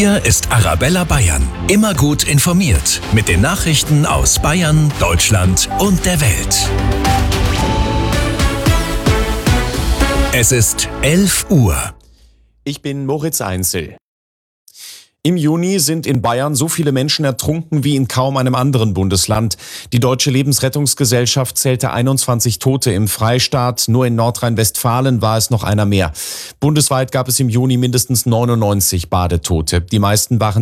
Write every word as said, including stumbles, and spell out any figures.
Hier ist Arabella Bayern. Immer gut informiert mit den Nachrichten aus Bayern, Deutschland und der Welt. Es ist elf Uhr. Ich bin Moritz Einzel. Im Juni sind in Bayern so viele Menschen ertrunken wie in kaum einem anderen Bundesland. Die Deutsche Lebensrettungsgesellschaft zählte einundzwanzig Tote im Freistaat. Nur in Nordrhein-Westfalen war es noch einer mehr. Bundesweit gab es im Juni mindestens neunundneunzig Badetote. Die meisten waren